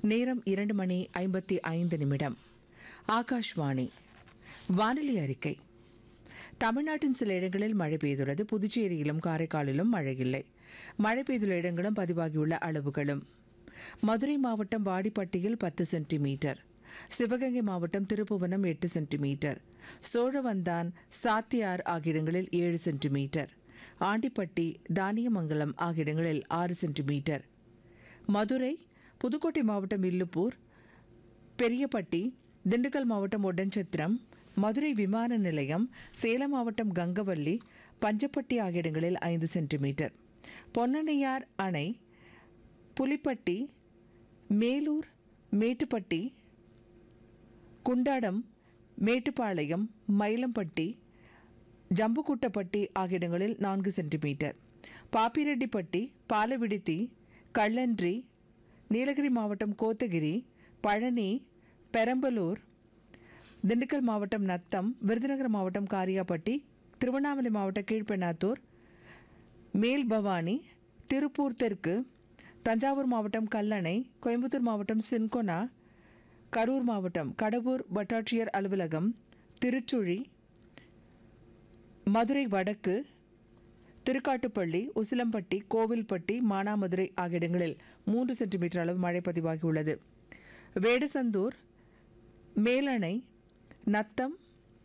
நேரம் 2:55. ஆகாஷ்வாணி. வானிலை அறிக்கை. தமிழ்நாட்டின் சில இடங்களில் மழை பெய்துள்ளது. புதுச்சேரியிலும் காரைக்காலிலும் மழை இல்லை. மழை பெய்துள்ள இடங்களும் பதிவாகியுள்ள அளவுகளும்: மதுரை மாவட்டம் வாடிப்பட்டியில் 10 சென்டிமீட்டர், சிவகங்கை மாவட்டம் திருப்புவனம் 8 சென்டிமீட்டர், சோழவந்தான் சாத்தியார் ஆகிய இடங்களில் 7 சென்டிமீட்டர், ஆண்டிப்பட்டி தானியமங்கலம் ஆகிய இடங்களில் 6 சென்டிமீட்டர், மதுரை புதுக்கோட்டை மாவட்டம் வில்லுப்பூர், பெரியப்பட்டி, திண்டுக்கல் மாவட்டம் ஒட்டன்சத்திரம், மதுரை விமான நிலையம், சேலம் மாவட்டம் கங்கவல்லி, பஞ்சப்பட்டி ஆகிய இடங்களில் 5 சென்டிமீட்டர், பொன்னணையார் அணை, புலிப்பட்டி, மேலூர், மேட்டுப்பட்டி, குண்டாடம், மேட்டுப்பாளையம், மயிலம்பட்டி, ஜம்புக்குட்டப்பட்டி ஆகிய இடங்களில் 4 சென்டிமீட்டர், பாப்பிரெட்டிப்பட்டி, பாலவிடுதி, கள்ளன்றி, நீலகிரி மாவட்டம் கோத்தகிரி, பழனி, பெரம்பலூர், திண்டுக்கல் மாவட்டம் நத்தம், விருதுநகர் மாவட்டம் காரியாப்பட்டி, திருவண்ணாமலை மாவட்டம் கீழ்பெண்ணாத்தூர், மேல்பவானி, திருப்பூர் தெற்கு, தஞ்சாவூர் மாவட்டம் கல்லணை, கோயம்புத்தூர் மாவட்டம் சின்கொனா, கரூர் மாவட்டம் கடவூர் வட்டாட்சியர் அலுவலகம், திருச்சுழி, மதுரை வடக்கு, திருக்காட்டுப்பள்ளி, உசிலம்பட்டி, கோவில்பட்டி, மானாமதுரை ஆகிய இடங்களில் 3 சென்டிமீட்டர் அளவு மழை பதிவாகியுள்ளது. வேடசந்தூர், மேலணை, நத்தம்,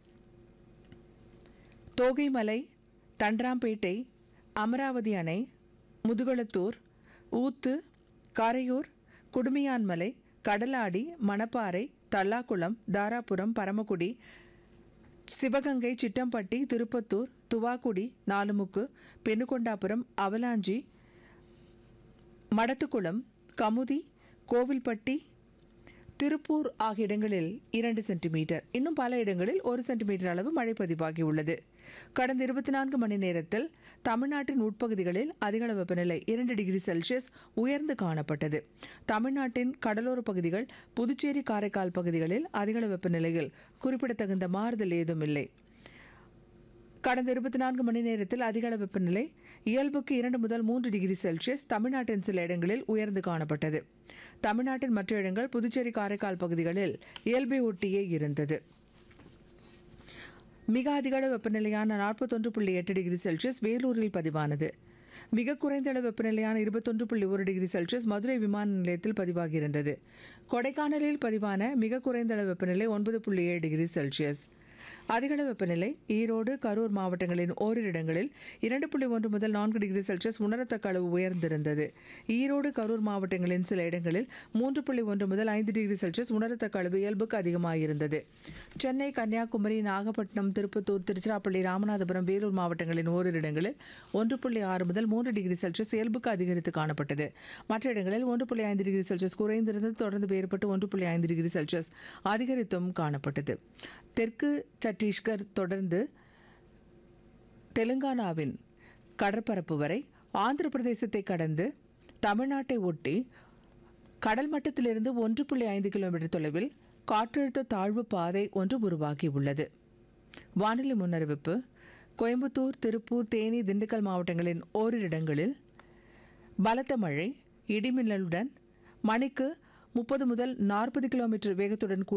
தோகைமலை, தண்டராம்பேட்டை, அமராவதி அணை, முதுகுளத்தூர், ஊத்து, காரையூர், குடுமியான்மலை, கடலாடி, மணப்பாறை, தல்லாக்குளம், தாராபுரம், பரமக்குடி, சிவகங்கை, சிட்டம்பட்டி, திருப்பத்தூர், துவாக்குடி, நாலுமுக்கு, பெண்ணுகொண்டாபுரம், அவலாஞ்சி, மடத்துக்குளம், கமுதி, கோவில்பட்டி, திருப்பூர் ஆகிய இடங்களில் 2 சென்டிமீட்டர், இன்னும் பல இடங்களில் 1 சென்டிமீட்டர் அளவு மழை பதிவாகியுள்ளது. கடந்த 24 மணி நேரத்தில் தமிழ்நாட்டின் உட்பகுதிகளில் அதிகளவு வெப்பநிலை 2 டிகிரி செல்சியஸ் உயர்ந்து காணப்பட்டது. தமிழ்நாட்டின் கடலோர பகுதிகள், புதுச்சேரி, காரைக்கால் பகுதிகளில் அதிகளவு வெப்பநிலையில் குறிப்பிடத்தகுந்த மாறுதல் ஏதும் இல்லை. கடந்த 24 மணி நேரத்தில் அதிகளவு வெப்பநிலை இயல்புக்கு 2 முதல் 3 டிகிரி செல்சியஸ் தமிழ்நாட்டின் சில இடங்களில் உயர்ந்து காணப்பட்டது. தமிழ்நாட்டின் மற்ற இடங்கள், புதுச்சேரி, காரைக்கால் பகுதிகளில் இயல்பை ஒட்டியே இருந்தது. மிக அதிகளவு வெப்பநிலையான 41.8 டிகிரி செல்சியஸ் வேலூரில் பதிவானது. மிக குறைந்த அளவு வெப்பநிலையான 21.1 டிகிரி செல்சியஸ் மதுரை விமான நிலையத்தில் பதிவாகியிருந்தது. கொடைக்கானலில் பதிவான மிக குறைந்த அளவு வெப்பநிலை 9.7 டிகிரி செல்சியஸ். அதிகளவு வெப்பநிலை ஈரோடு, கரூர் மாவட்டங்களின் ஓரிரு இடங்களில் 2.1 முதல் 4 டிகிரி செல்சியஸ் உணரத்தக்க அளவு உயர்ந்திருந்தது. ஈரோடு, கரூர் மாவட்டங்களின் சில இடங்களில் 3.1 முதல் 5 டிகிரி செல்சியஸ் உணரத்தக்க அளவு இயல்புக்கு அதிகமாயிருந்தது. சென்னை, கன்னியாகுமரி, நாகப்பட்டினம், திருப்பத்தூர், திருச்சிராப்பள்ளி, ராமநாதபுரம், வேலூர் மாவட்டங்களின் ஓரிரு இடங்களில் 1.6 முதல் 3 டிகிரி செல்சியஸ் இயல்புக்கு அதிகரித்து காணப்பட்டது. மற்ற இடங்களில் 1.5 டிகிரி செல்சியஸ் குறைந்திருந்தது. தொடர்ந்து வேறுபட்டு 1.5 டிகிரி செல்சியஸ் அதிகரித்தும் காணப்பட்டது. தெற்கு சத்தீஸ்கர் தொடர்ந்து தெலுங்கானாவின் கடற்பரப்பு வரை, ஆந்திர பிரதேசத்தை கடந்து தமிழ்நாட்டை ஒட்டி கடல் மட்டத்திலிருந்து 1.5 கிலோமீட்டர் தொலைவில் காற்றழுத்த தாழ்வு பாதை ஒன்று உருவாகியுள்ளது. வானிலை முன்னறிவிப்பு: கோயம்புத்தூர், திருப்பூர், தேனி, திண்டுக்கல் மாவட்டங்களின் ஓரிரு இடங்களில் பலத்த மழை, இடிமின்னலுடன் மணிக்கு 30 முதல் 40 கிலோமீட்டர் வேகத்துடன்